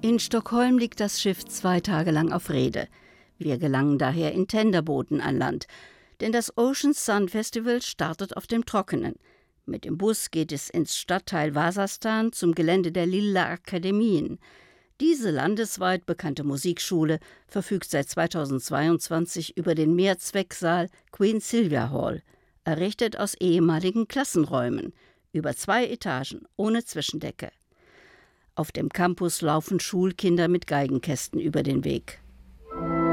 In Stockholm liegt das Schiff 2 Tage lang auf Rede. Wir gelangen daher in Tenderbooten an Land. Denn das Ocean Sun Festival startet auf dem Trockenen. Mit dem Bus geht es ins Stadtteil Vasastan zum Gelände der Lilla Akademien. Diese landesweit bekannte Musikschule verfügt seit 2022 über den Mehrzwecksaal Queen Silvia Hall, errichtet aus ehemaligen Klassenräumen, über 2 Etagen, ohne Zwischendecke. Auf dem Campus laufen Schulkinder mit Geigenkästen über den Weg.